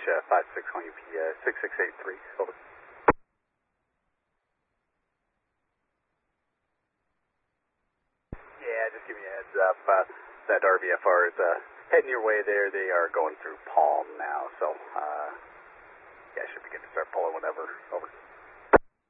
56 on UP 6683. Over. Yeah, just give me a heads up. That RVFR is heading your way there. They are going through Palm now, so yeah, should be good to start pulling whenever. Over.